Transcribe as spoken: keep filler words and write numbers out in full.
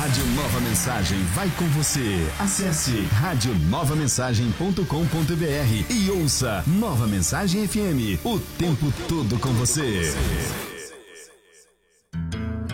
Rádio Nova Mensagem vai com você. Acesse rádio nova mensagem ponto com ponto br e ouça Nova Mensagem F M, o tempo todo com você.